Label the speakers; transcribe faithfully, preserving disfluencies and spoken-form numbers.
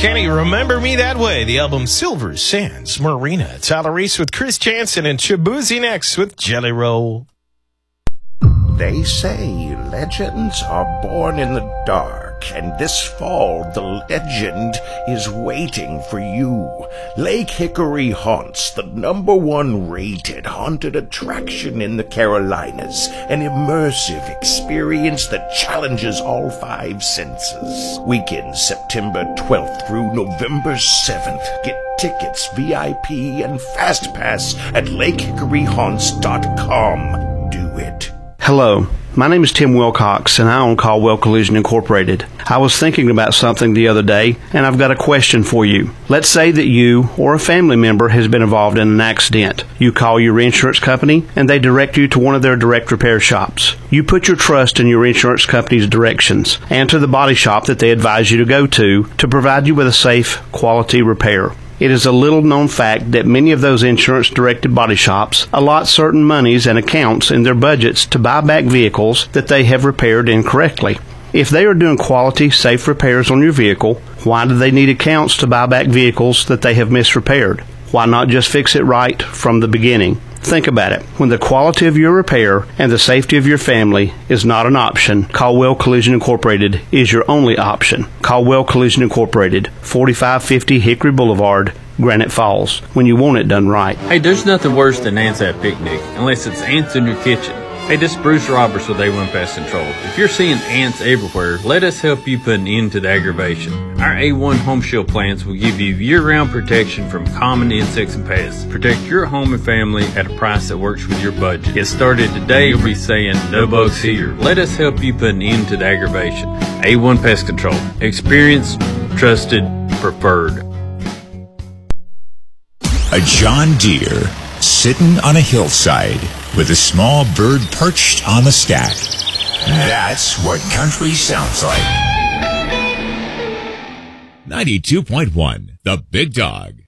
Speaker 1: Can You Remember Me That Way? The album Silver Sands Marina. Tyler Reese with Chris Jansen and Shabuzi next with Jelly Roll.
Speaker 2: They say legends are born in the dark, and this fall the legend is waiting for you. Lake Hickory Haunts, the number one rated haunted attraction in the Carolinas, an immersive experience that challenges all five senses. Weekend September twelfth through November seventh. Get tickets, V I P, and Fast Pass at lake hickory haunts dot com. Do it.
Speaker 3: Hello, my name is Tim Wilcox, and I own Caldwell Collision Incorporated. I was thinking about something the other day, and I've got a question for you. Let's say that you or a family member has been involved in an accident. You call your insurance company, and they direct you to one of their direct repair shops. You put your trust in your insurance company's directions and to the body shop that they advise you to go to to provide you with a safe, quality repair. It is a little-known fact that many of those insurance-directed body shops allot certain monies and accounts in their budgets to buy back vehicles that they have repaired incorrectly. If they are doing quality, safe repairs on your vehicle, why do they need accounts to buy back vehicles that they have misrepaired? Why not just fix it right from the beginning? Think about it. When the quality of your repair and the safety of your family is not an option, Caldwell Collision Incorporated is your only option. Caldwell Collision Incorporated, forty-five fifty Hickory Boulevard, Granite Falls, when you want it done right.
Speaker 4: Hey, there's nothing worse than ants at a picnic, unless it's ants in your kitchen. Hey, this is Bruce Roberts with A one Pest Control. If you're seeing ants everywhere, let us help you put an end to the aggravation. Our A one Home Shield plans will give you year-round protection from common insects and pests. Protect your home and family at a price that works with your budget. Get started today, you'll be saying, no bugs here. Let us help you put an end to the aggravation. A one Pest Control. Experienced, trusted, preferred.
Speaker 5: A John Deere sitting on a hillside with a small bird perched on the stack. That's what country sounds like.
Speaker 6: ninety-two point one, The Big Dog.